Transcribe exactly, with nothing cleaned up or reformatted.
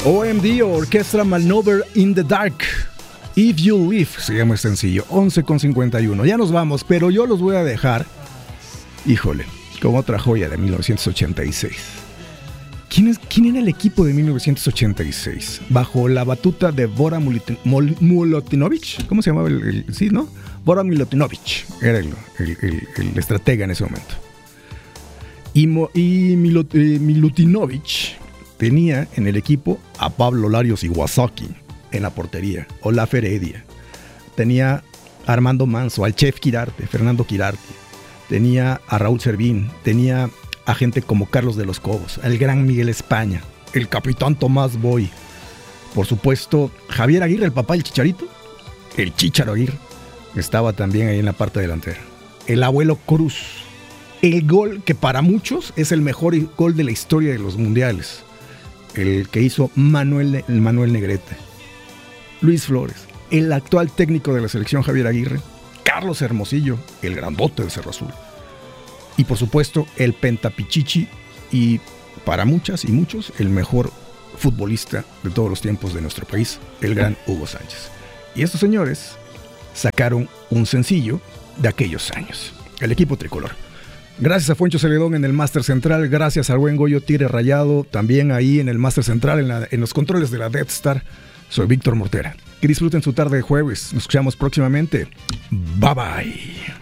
O M D, Orquestra Maneuver in the Dark. If You Live, se llama el sencillo, once con cincuenta y uno. Ya nos vamos, pero yo los voy a dejar, híjole, con otra joya de mil novecientos ochenta y seis. ¿Quién, es, ¿Quién era el equipo de mil novecientos ochenta y seis? Bajo la batuta de Bora Milutinovic. ¿Cómo se llamaba el, el sí, no? Bora Milutinovic era el, el, el, el estratega en ese momento. Y, Mo, y Milut, eh, Milutinovic tenía en el equipo a Pablo Larios Iwasaki en la portería, Olaf Heredia. Tenía a Armando Manso, al chef Quirarte, Fernando Quirarte. Tenía a Raúl Servín, tenía a gente como Carlos de los Cobos, el gran Miguel España, el capitán Tomás Boy. Por supuesto, Javier Aguirre, el papá del Chicharito, el Chícharo Aguirre, estaba también ahí en la parte delantera. El abuelo Cruz, el gol que para muchos es el mejor gol de la historia de los mundiales, el que hizo Manuel, el Manuel Negrete. Luis Flores, el actual técnico de la selección Javier Aguirre, Carlos Hermosillo, el grandote de Cerro Azul. Y por supuesto, el Pentapichichi y para muchas y muchos, el mejor futbolista de todos los tiempos de nuestro país, el gran Hugo Sánchez. Y estos señores sacaron un sencillo de aquellos años, el equipo tricolor. Gracias a Fuencho Celedón en el Máster Central, gracias al buen Goyo Tigre Rayado, también ahí en el Máster Central, en, la, en los controles de la Death Star. Soy Víctor Mortera. Que disfruten su tarde de jueves. Nos escuchamos próximamente. Bye bye.